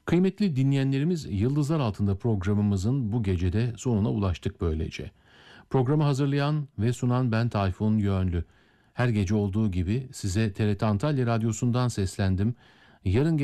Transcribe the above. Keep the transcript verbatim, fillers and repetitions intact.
Kıymetli dinleyenlerimiz, Yıldızlar Altında programımızın bu gecede sonuna ulaştık böylece. Programı hazırlayan ve sunan ben Tayfun Yönlü. Her gece olduğu gibi size T R T Antalya Radyosu'ndan seslendim. Yarın